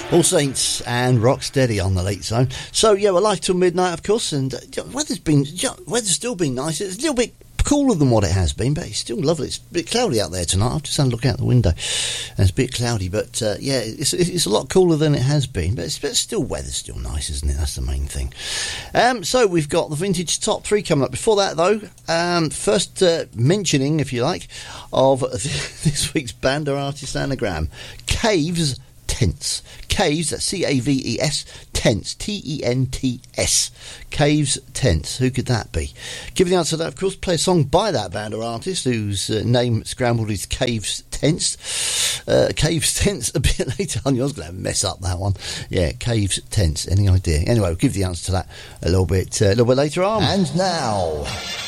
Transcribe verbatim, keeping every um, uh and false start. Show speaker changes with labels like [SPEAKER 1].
[SPEAKER 1] All Saints and Rocksteady on the Late Zone. So yeah, we're live till midnight, of course, and uh, weather's been weather's still been nice. It's a little bit cooler than what it has been, but it's still lovely. It's a bit cloudy out there tonight. I've just had a look out the window, and it's a bit cloudy, but uh, yeah, it's it's a lot cooler than it has been. But it's but still weather's still nice, isn't it? That's the main thing. Um, so we've got the vintage top three coming up. Before that, though, um, first uh, mentioning, if you like, of this week's band or artist anagram, Caves. Tents. Caves, that's C A V E S, Tents, T E N T S. Caves, Tents. Who could that be? Given the answer to that, of course, play a song by that band or artist whose uh, name scrambled is Caves, Tents. Uh, Caves, Tents, a bit later on. I was going to mess up that one. Yeah, Caves, Tents. Any idea? Anyway, we'll give the answer to that a little bit, uh, a little bit later on.
[SPEAKER 2] And now...